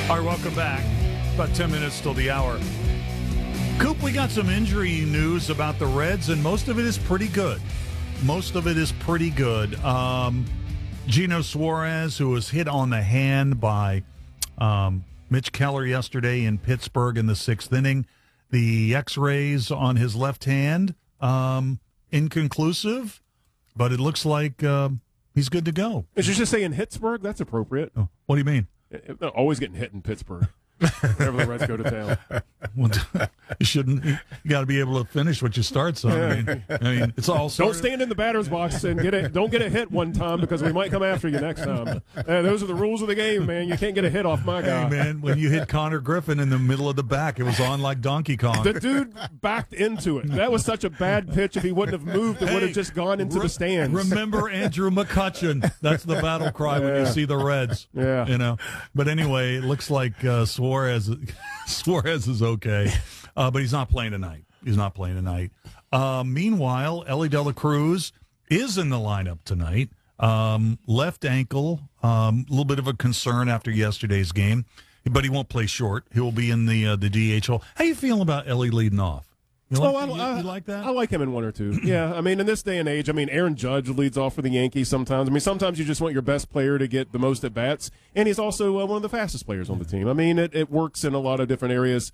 All right, welcome back. About 10 minutes till the hour. Coop, we got some injury news about the Reds, and most of it is pretty good. Gino Suarez, who was hit on the hand by Mitch Keller yesterday in Pittsburgh in the sixth inning. The x-rays on his left hand, inconclusive, but it looks like he's good to go. Is you just saying Pittsburgh? That's appropriate. Oh, what do you mean? They're always getting hit in Pittsburgh. Whenever the Reds go to town. Well, you shouldn't. You got to be able to finish what you start. So I mean, it's all. Don't stand in the batter's box and don't get a hit one time because we might come after you next time. Those are the rules of the game, man. You can't get a hit off my guy. Hey, man, when you hit Connor Griffin in the middle of the back, it was on like Donkey Kong. The dude backed into it. That was such a bad pitch. If he wouldn't have moved, it would have just gone into the stands. Remember Andrew McCutcheon? That's the battle cry when you see the Reds. Yeah, you know. But anyway, it looks like Suarez is okay, but he's not playing tonight. Meanwhile, Ellie De La Cruz is in the lineup tonight. Left ankle, a little bit of a concern after yesterday's game, but he won't play short. He will be in the DH hole. How you feeling about Ellie leading off? You like that? I like him in one or two. Yeah, I mean, in this day and age, Aaron Judge leads off for the Yankees sometimes. Sometimes you just want your best player to get the most at-bats, and he's also one of the fastest players on the team. It works in a lot of different areas.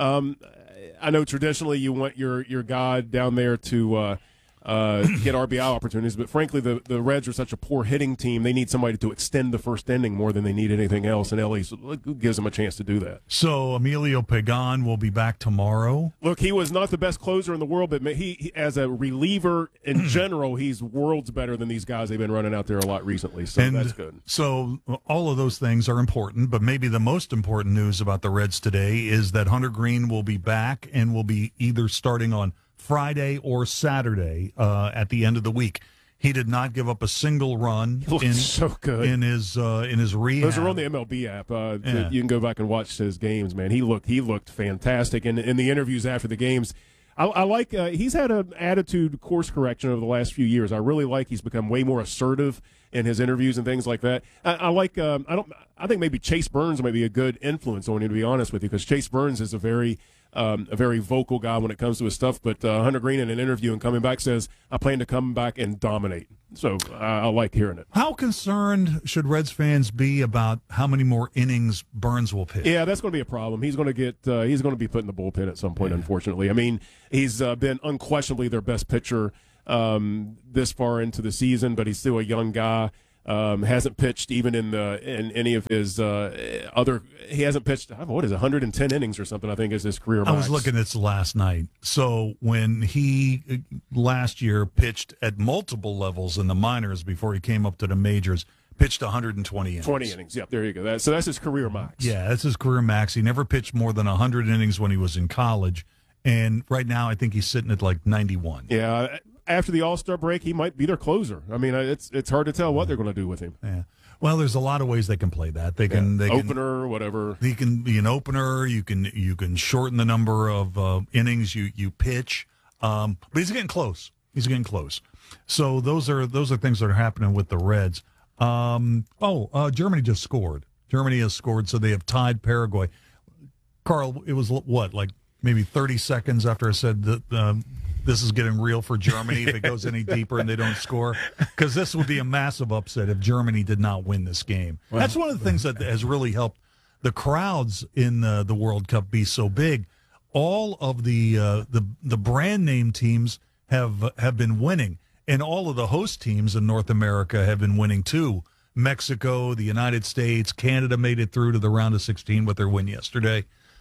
I know traditionally you want your guy down there to get RBI opportunities, but frankly, the Reds are such a poor hitting team. They need somebody to extend the first inning more than they need anything else, and Ellie gives them a chance to do that. So Emilio Pagan will be back tomorrow. Look, he was not the best closer in the world, but he as a reliever in general, he's worlds better than these guys they've been running out there a lot recently, so that's good. So all of those things are important, but maybe the most important news about the Reds today is that Hunter Greene will be back and will be either starting on Friday or Saturday at the end of the week. He did not give up a single run so good in his rehab. Those are on the MLB app. You can go back and watch his games, man. He looked fantastic. And in the interviews after the games, I like he's had an attitude course correction over the last few years. I really like he's become way more assertive in his interviews and things like that. I think maybe Chase Burns might be a good influence on him, to be honest with you, because Chase Burns is a very vocal guy when it comes to his stuff. But Hunter Greene in an interview and coming back says, I plan to come back and dominate. So I like hearing it. How concerned should Reds fans be about how many more innings Burns will pitch? Yeah, that's going to be a problem. He's going to be put in the bullpen at some point, unfortunately. He's been unquestionably their best pitcher this far into the season, but he's still a young guy. Hasn't pitched even in any of his other. He hasn't pitched. 110 innings or something, I think, is his career max. I was looking at this last night. So when he last year pitched at multiple levels in the minors before he came up to the majors, pitched 120 innings. 20 innings. Yep, there you go. So that's his career max. Yeah, that's his career max. He never pitched more than 100 innings when he was in college, and right now I think he's sitting at like 91. Yeah. After the All-Star break, he might be their closer. It's hard to tell what they're going to do with him. Yeah. Well, there's a lot of ways they can play that. They opener, whatever. He can be an opener. You can shorten the number of innings you pitch. But he's getting close. So those are things that are happening with the Reds. Germany just scored. Germany has scored, so they have tied Paraguay. Carl, it was what, like maybe 30 seconds after I said that. This is getting real for Germany if it goes any deeper and they don't score. Because this would be a massive upset if Germany did not win this game. Well, that's one of the things that has really helped the crowds in the World Cup be so big. All of the brand name teams have been winning, and all of the host teams in North America have been winning too. Mexico, the United States, Canada made it through to the round of 16 with their win yesterday.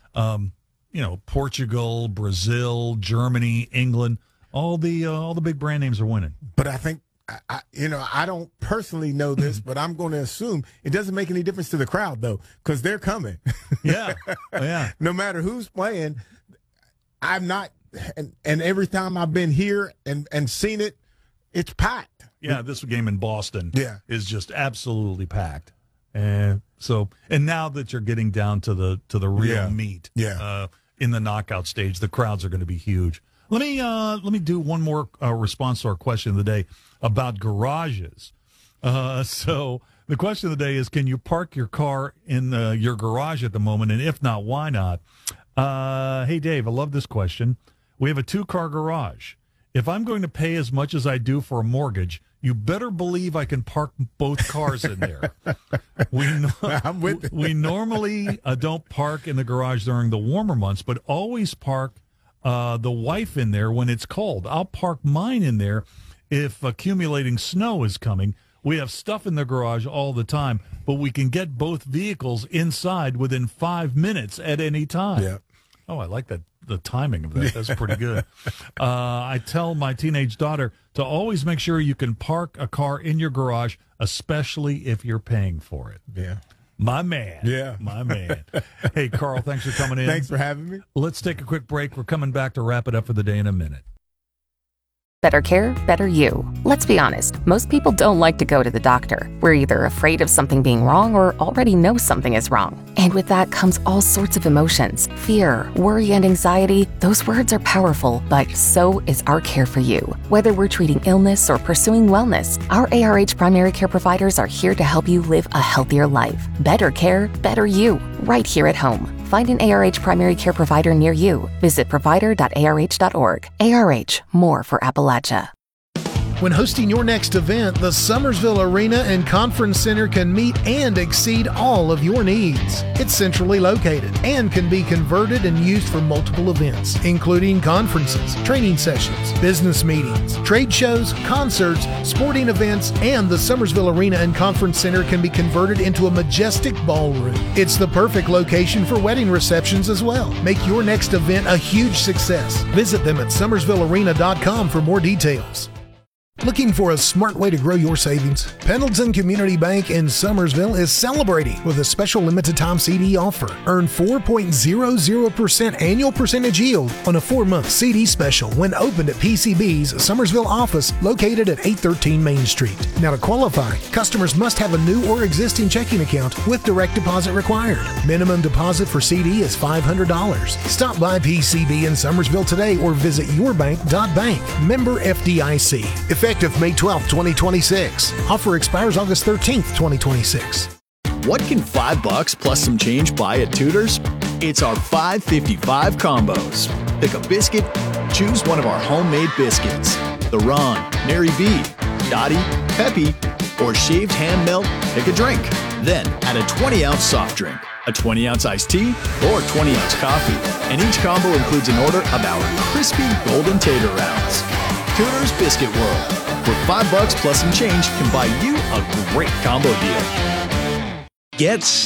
Portugal, Brazil, Germany, England, all the big brand names are winning. But I think, I don't personally know this, but I'm going to assume it doesn't make any difference to the crowd, though, because they're coming. Yeah. No matter who's playing, I'm not, and every time I've been here and seen it, it's packed. Yeah, this game in Boston is just absolutely packed. And now that you're getting down to the real meat, in the knockout stage, the crowds are going to be huge. Let me do one more response to our question of the day about garages. So The question of the day is, can you park your car in your garage at the moment? And if not, why not? Hey, Dave, I love this question. We have a 2-car garage. If I'm going to pay as much as I do for a mortgage, you better believe I can park both cars in there. We normally don't park in the garage during the warmer months, but always park the wife in there when it's cold. I'll park mine in there if accumulating snow is coming. We have stuff in the garage all the time, but we can get both vehicles inside within 5 minutes at any time. Yeah. Oh, I like that. The timing of that. That's pretty good. I tell my teenage daughter to always make sure you can park a car in your garage, especially if you're paying for it. Yeah. My man. Yeah. My man. Hey, Carl, thanks for coming in. Thanks for having me. Let's take a quick break. We're coming back to wrap it up for the day in a minute. Better care, better you. Let's be honest, most people don't like to go to the doctor. We're either afraid of something being wrong or already know something is wrong. And with that comes all sorts of emotions. Fear, worry, and anxiety. Those words are powerful, but so is our care for you. Whether we're treating illness or pursuing wellness, our ARH primary care providers are here to help you live a healthier life. Better care, better you. Right here at home. Find an ARH primary care provider near you. Visit provider.arh.org. ARH, more for Appalachia. When hosting your next event, the Summersville Arena and Conference Center can meet and exceed all of your needs. It's centrally located and can be converted and used for multiple events, including conferences, training sessions, business meetings, trade shows, concerts, sporting events, and the Summersville Arena and Conference Center can be converted into a majestic ballroom. It's the perfect location for wedding receptions as well. Make your next event a huge success. Visit them at summersvillearena.com for more details. Looking for a smart way to grow your savings? Pendleton Community Bank in Summersville is celebrating with a special limited time CD offer. Earn 4.00% annual percentage yield on a 4-month CD special when opened at PCB's Summersville office located at 813 Main Street. Now to qualify, customers must have a new or existing checking account with direct deposit required. Minimum deposit for CD is $500. Stop by PCB in Summersville today or visit yourbank.bank. Member FDIC. Effective May 12, 2026. Offer expires August 13th, 2026. What can $5 plus some change buy at Tudor's? It's our $5.55 combos. Pick a biscuit, choose one of our homemade biscuits. The Ron, Mary B, Dottie, Peppy, or shaved ham melt, pick a drink. Then add a 20-ounce soft drink, a 20-ounce iced tea, or 20-ounce coffee. And each combo includes an order of our crispy golden tater rounds. Tudor's Biscuit World, where $5 plus some change can buy you a great combo deal. Get